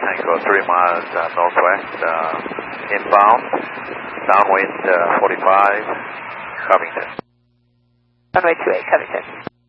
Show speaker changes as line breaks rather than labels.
Tango 3 miles northwest, inbound, downwind 45, Covington.
Runway 28, Covington.